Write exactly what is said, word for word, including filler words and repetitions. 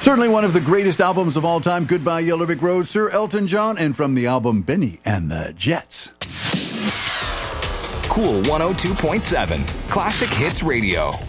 Certainly one of the greatest albums of all time, Goodbye Yellow Brick Road, Sir Elton John, and from the album Benny and the Jets. Cool one oh two point seven, Classic Hits Radio.